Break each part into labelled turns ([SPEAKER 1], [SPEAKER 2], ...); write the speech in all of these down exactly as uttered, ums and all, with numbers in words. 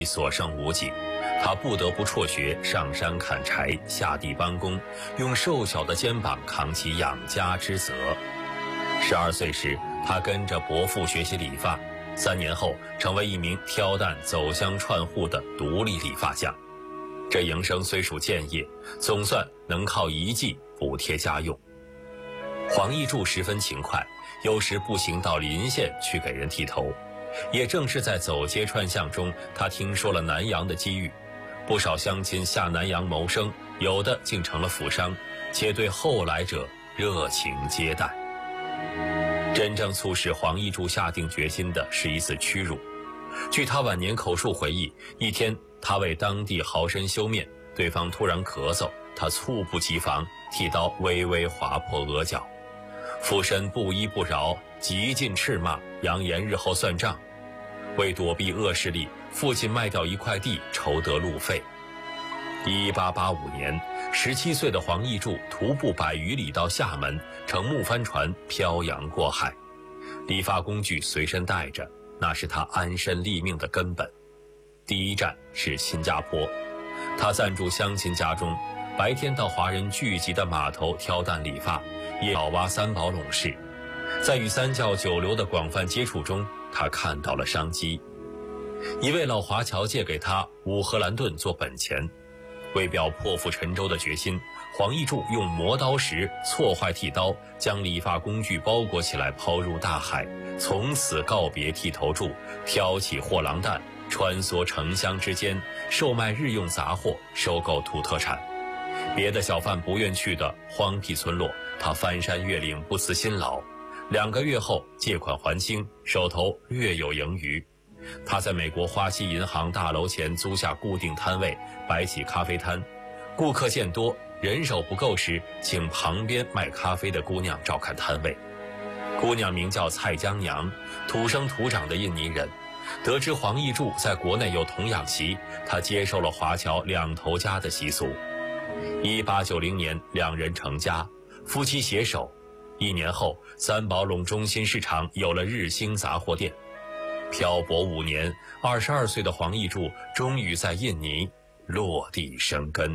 [SPEAKER 1] 所剩无几，他不得不辍学，上山砍柴，下地搬工，用瘦小的肩膀扛起养家之责。十二岁时，他跟着伯父学习理发，三年后成为一名挑担走乡串户的独立理发匠。这营生虽属建业，总算能靠一技补贴家用。黄义柱十分勤快，有时步行到临县去给人剃头。也正是在走街串巷中，他听说了南洋的机遇，不少乡亲下南洋谋生，有的竟成了富商，且对后来者热情接待。真正促使黄义柱下定决心的是一次屈辱。据他晚年口述回忆，一天他为当地豪绅修面，对方突然咳嗽，他猝不及防，剃刀微微划破额角。富绅不依不饶，极尽斥骂，扬言日后算账。为躲避恶势力，父亲卖掉一块地，筹得路费。一八八五年，十七岁的黄义柱徒步百余里到厦门，乘木帆船漂洋过海。理发工具随身带着，那是他安身立命的根本。第一站是新加坡，他暂住乡亲家中，白天到华人聚集的码头挑担理发，夜找挖三宝垄事。在与三教九流的广泛接触中，他看到了商机。一位老华侨借给他五荷兰盾做本钱，为表破釜沉舟的决心，黄义柱用磨刀石挫坏剃刀，将理发工具包裹起来抛入大海，从此告别剃头柱，挑起货郎担，穿梭城乡之间，售卖日用杂货，收购土特产。别的小贩不愿去的荒僻村落，他翻山越岭，不辞辛劳。两个月后借款还清，手头略有盈余。他在美国花旗银行大楼前租下固定摊位，摆起咖啡摊。顾客见多，人手不够时，请旁边卖咖啡的姑娘照看摊位。姑娘名叫蔡江娘，土生土长的印尼人。得知黄义柱在国内有童养媳，他接受了华侨两头家的习俗。一八九零年，两人成家，夫妻携手。一年后，三宝垄中心市场有了日兴杂货店。漂泊五年，二十二岁的黄义柱终于在印尼落地生根。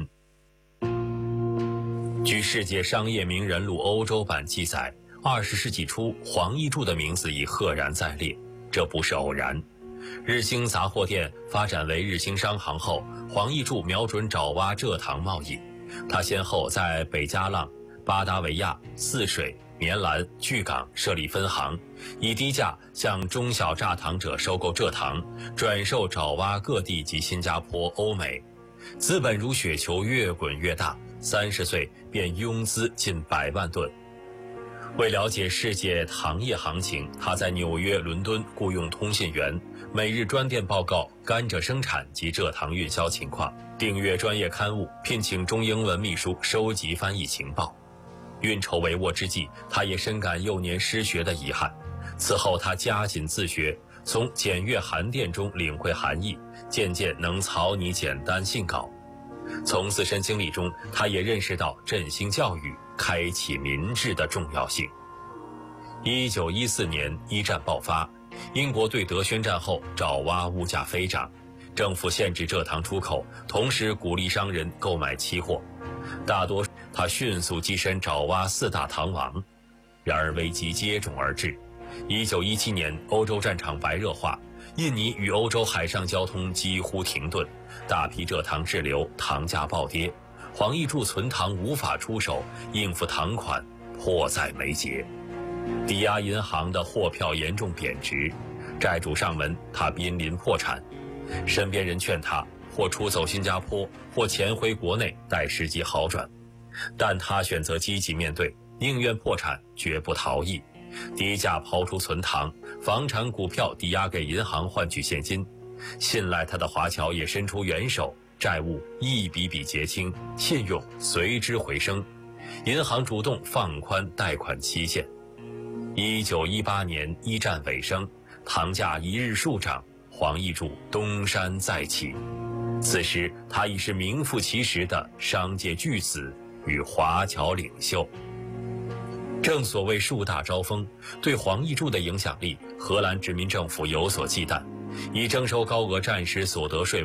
[SPEAKER 1] 据世界商业名人录欧洲版记载，二十世纪初，黄义柱的名字已赫然在列，这不是偶然。日兴杂货店发展为日兴商行后，黄义柱瞄准爪哇蔗糖贸易。他先后在北加浪、巴达维亚、泗水、棉兰、巨港设立分行，以低价向中小榨糖者收购蔗糖，转售爪哇各地及新加坡、欧美。资本如雪球越滚越大，三十岁便拥资近百万吨。为了解世界糖业行情，他在纽约、伦敦雇用通信员，每日专电报告甘蔗生产及蔗糖运销情况，订阅专业刊物，聘请中英文秘书收集翻译情报。运筹帷幄之际，他也深感幼年失学的遗憾。此后他加紧自学，从简阅函电中领会含义，渐渐能草拟简单信稿。从自身经历中，他也认识到振兴教育、开启民智的重要性。一九一四年一战爆发，英国对德宣战后，爪哇物价飞涨，政府限制蔗糖出口，同时鼓励商人购买期货。大多他迅速跻身爪哇四大糖王。然而危机接踵而至。一九一七年，欧洲战场白热化，印尼与欧洲海上交通几乎停顿，大批蔗糖滞留，糖价暴跌。黄义柱存糖无法出手，应付糖款迫在眉睫。抵押银行的货票严重贬值，债主上门，他濒临破产。身边人劝他或出走新加坡，或潜回国内待时机好转，但他选择积极面对，宁愿破产绝不逃逸。低价抛出存糖，房产股票抵押给银行换取现金。信赖他的华侨也伸出援手，债务一笔笔结清，信用随之回升。银行主动放宽贷款期限。一九一八年一战尾声，糖价一日数涨，黄义柱东山再起。此时他已是名副其实的商界巨子与华侨领袖。正所谓树大招风，对黄义柱的影响力，荷兰殖民政府有所忌惮， 以征收高额战时所得税